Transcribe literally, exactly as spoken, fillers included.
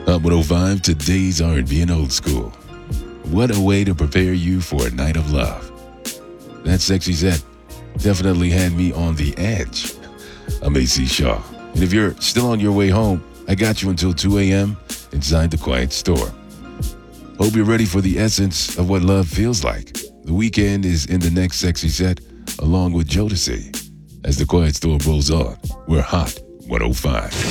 Hot one oh five, today's R and B and old school. What a way to prepare you for a night of love. That sexy set definitely had me on the edge. I'm A C Shaw. And if you're still on your way home, I got you until two a.m. inside the Quiet Store. Hope you're ready for the essence of what love feels like. The Weeknd is in the next sexy set, along with Jodeci. As the Quiet Store rolls on, we're Hot one oh five.